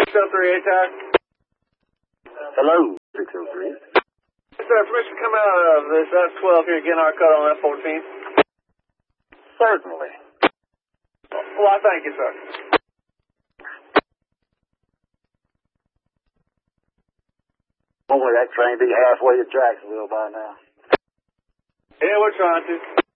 603 A-Tower. Hello, 603. Sir, permission to come out of this F12 here, getting our cut on F14. Certainly. Well, I thank you, sir. Hopefully that train be halfway to Jacksonville by now. Yeah, we're trying to.